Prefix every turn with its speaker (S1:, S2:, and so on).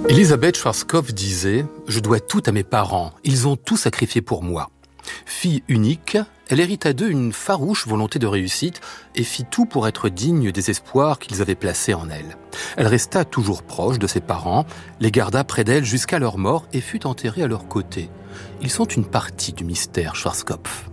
S1: Elisabeth Schwarzkopf disait « Je dois tout à mes parents, ils ont tout sacrifié pour moi ». Fille unique, elle hérita d'eux une farouche volonté de réussite et fit tout pour être digne des espoirs qu'ils avaient placés en elle. Elle resta toujours proche de ses parents, les garda près d'elle jusqu'à leur mort et fut enterrée à leur côté. Ils sont une partie du mystère Schwarzkopf.